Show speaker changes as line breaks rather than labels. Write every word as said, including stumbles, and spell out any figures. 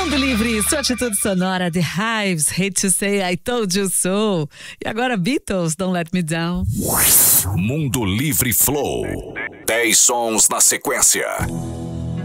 Mundo Livre, sua atitude sonora, The Hives, Hate to Say I Told You So. E agora Beatles, Don't Let Me Down.
Mundo Livre Flow. dez sons na sequência.